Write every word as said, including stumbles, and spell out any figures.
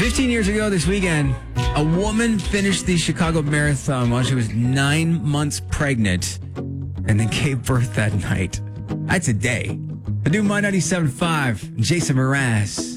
fifteen years ago this weekend, a woman finished the Chicago Marathon while she was nine months pregnant and then gave birth that night. That's a day. The new My ninety-seven point five, Jason Mraz.